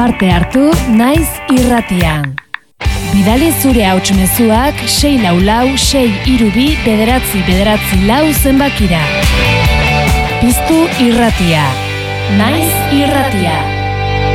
Parte hartu Naiz irratian. Bidali zure ahots-mezuak 644-632-944 zenbakira. Piztu irratia. Naiz irratia.